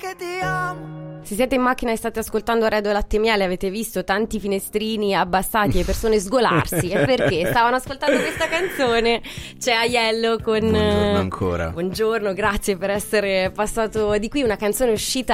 che ti amo. Se siete in macchina e state ascoltando Radio Latte e Miele, avete visto tanti finestrini abbassati e persone sgolarsi. E perché? Stavano ascoltando questa canzone. C'è Aiello con Buongiorno ancora. Buongiorno, grazie per essere passato di qui. Una canzone uscita